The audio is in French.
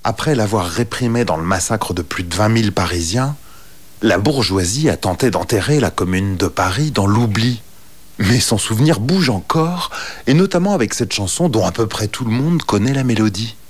Après l'avoir réprimée dans le massacre de plus de 20 000 Parisiens, la bourgeoisie a tenté d'enterrer la Commune de Paris dans l'oubli. Mais son souvenir bouge encore, et notamment avec cette chanson dont à peu près tout le monde connaît la mélodie.